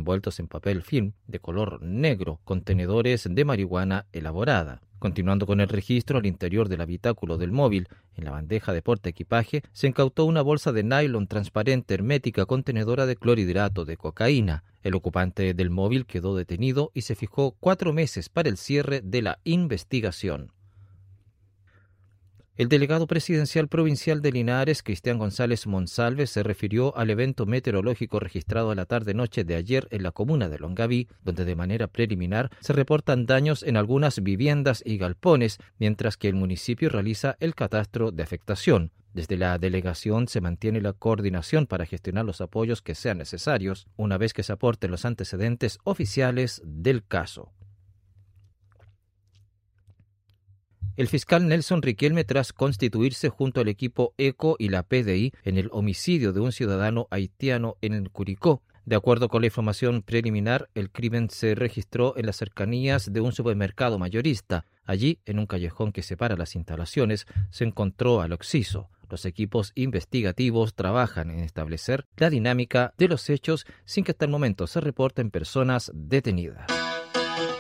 envueltos en papel film de color negro, contenedores de marihuana elaborada. Continuando con el registro, al interior del habitáculo del móvil, en la bandeja de portaequipaje, se incautó una bolsa de nylon transparente hermética contenedora de clorhidrato de cocaína. El ocupante del móvil quedó detenido y se fijó 4 meses para el cierre de la investigación. El delegado presidencial provincial de Linares, Cristian González Monsalve, se refirió al evento meteorológico registrado a la tarde-noche de ayer en la comuna de Longaví, donde de manera preliminar se reportan daños en algunas viviendas y galpones, mientras que el municipio realiza el catastro de afectación. Desde la delegación se mantiene la coordinación para gestionar los apoyos que sean necesarios, una vez que se aporten los antecedentes oficiales del caso. El fiscal Nelson Riquelme, tras constituirse junto al equipo ECO y la PDI en el homicidio de un ciudadano haitiano en el Curicó. De acuerdo con la información preliminar, el crimen se registró en las cercanías de un supermercado mayorista. Allí, en un callejón que separa las instalaciones, se encontró al occiso. Los equipos investigativos trabajan en establecer la dinámica de los hechos sin que hasta el momento se reporten personas detenidas.